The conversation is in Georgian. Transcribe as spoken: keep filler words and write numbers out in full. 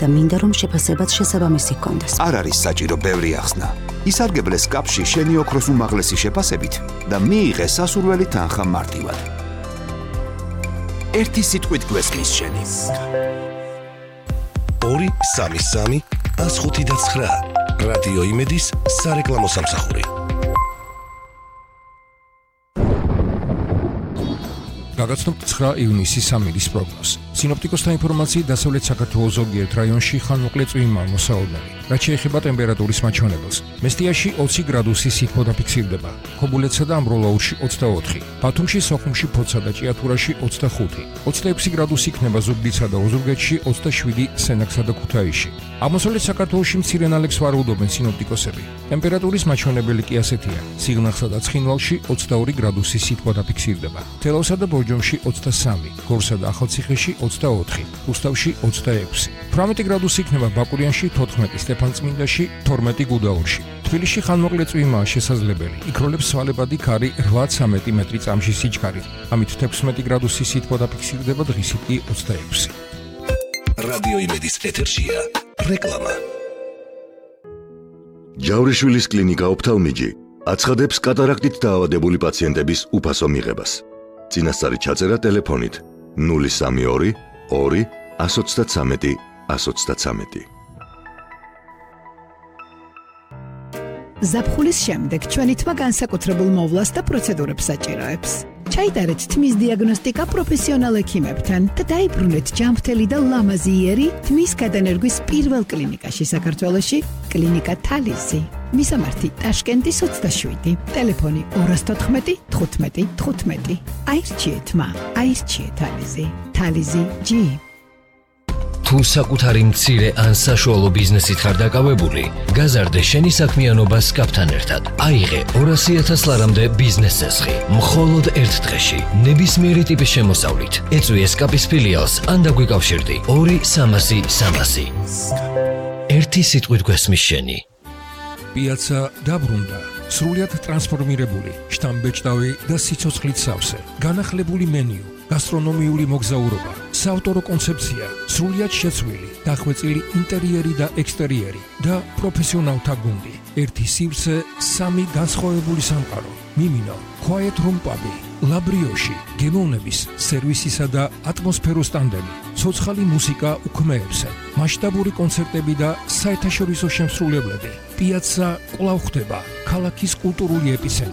და მინდა რომ შეფასებაც შესაბამისი ჰქონდეს. არ არის საჭირო ბევრი ახსნა. ისარგებლეს კაპში შენი ოქროს უმაღლესი შეფასებით და მიიღე სასურველი თანხა მარტივად. ერთი სიტყვით გვესმის შენი. ორი სამი სამი ას ხუთი და ცხრა რადიო იმედის სარეკლამო სამსახური. გაგაცნობთ ცხრა ივნისის სამინის პროგნოზს. სინოპტიკოსთა ინფორმაციით დასავლეთ საქართველოს ზოგიერთ რაიონში ხანმოკლე წვიმაა მოსაოდნელი. რაც შეეხება ტემპერატურის მაჩვენებელს, მესტიაში ოცი გრადუსი სითბო დაფიქსირდება, ქობულეთსა და ამბროლაურში ოცდაოთხი, ბათუმში, სოხუმში, ფოთსა და ჭიათურაში ოცდახუთი, ოცდაექვსი გრადუსი იქნება ზუგდიდსა და ოზურგეთში, ოცდაშვიდი სენაკსა და ქუთაისში. აღმოსავლეთ საქართველოში მცირე ნალექს ვარაუდობენ სინოპტიკოსები. ტემპერატურის მაჩვენებელი კი ასეთია: სიღნაღსა და ცხინვალში ოცდაორი გრადუსი სითბო დაფიქსირდება, თელავსა და ბორჯომში ოცდასამი, გორსა და ახალციხეში ოცდაოთხი, რუსთავში ოცდაექვსი, თვრამეტი გრადუსი იქნება ბაკურიანში, თოთხმეტი სტეფანწმინდაში, თორმეტი გუდაურში. თბილისში ხანმოკლე წვიმაა შესაძლებელი, იქროლებს სვალებადი ქარი რვა ცამეტი მეტრი წამში სიჩქარით, ამით თექვსმეტი გრადუსი სითბო დაფიქსირდება, დღისით კი ოცდაექვსი. რადიო იმედის ეთერშია რეკლამა. ჯავრიშვილის კლინიკა ოფთალმიჯი აცხადებს კატარაქტით დაავადებული პაციენტების უფასო მიღებას. წინასწარი ჩაწერა ტელეფონით ნული სამი ორი ორი ას ოცდათვრამეტი ას ოცდათვრამეტი. ზაფხულის შემდეგ ჩვენი თმა განსაკუთრებულ მოვლას და პროცედურებს საჭიროებს. ჩაიტარეთ თმის დიაგნოსტიკა პროფესიონალ ექიმებთან და დაიბრუნეთ ჯანმრთელი და ლამაზი იერი თმის გადანერგვის პირველ კლინიკაში საქართველოში, კლინიკა თალიზი. მისამართი ტაშკენტის ოცდაშვიდი, ტელეფონი ორი თოთხმეტი თხუთმეტი თხუთმეტი. აირჩიე თმა, აირჩიე თალიზი. თალიზი ჯი. თუ საკუთარი მცირე ან საშუალო ბიზნესით ხარ დაკავებული, გაზარდე შენი საქმიანობა სკაპთან ერთად. აიღე ორასი ათას ლარამდე ბიზნეს წესხი, მხოლოდ ერთ დღეში, ნებისმიერი ტიპის შემოსავლით. ეწვიე სკაპის ფილიალს ან დაგვიკავშირდი ორი სამასი სამასი. ერთი სიტყვით გვესმის შენი. პიაცა დაბრუნდა, სრულიად ტრანსფორმირებული, შტამბეჭდავი და სიცოცხლით სავსე, განახლებული მენიუ, გასტრონომიული მოგზაურობა, საავტორო კონცეფცია, სრულიად შეცვლილი, დახვეწილი ინტერიერი და ექსტერიერი და პროფესიონალთა გუნდი. ერთი სივრცე, სამი განსხვავებული სამყარო. მიმინო, quiet room pub-ი, ლაბრიოში, გემოვნების, სერვისისა და ატმოსფეროს ტანდემი, ცოცხალი მუსიკა უქმეებზე, მასშტაბური კონცერტები და საერთაშორისო შემსრულებლები. პიაცა კვლავ ხდება ქალაქის კულტურული ეპიცენტრი.